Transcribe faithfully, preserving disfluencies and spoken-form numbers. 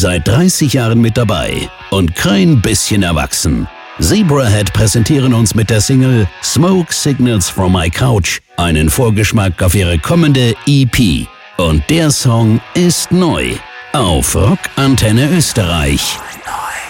Seit dreißig Jahren mit dabei und kein bisschen erwachsen. Zebrahead präsentieren uns mit der Single Smoke Signals from My Couch einen Vorgeschmack auf ihre kommende E P. Und der Song ist neu auf Rock Antenne Österreich.